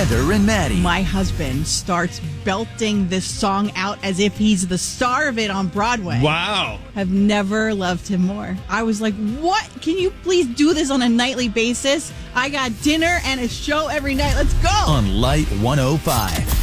Heather and Maddie. My husband starts belting this song out as if he's the star of it on Broadway. Wow. I've never loved him more. I was like, what? Can you please do this on a nightly basis? I got dinner and a show every night. Let's go. On Light 105.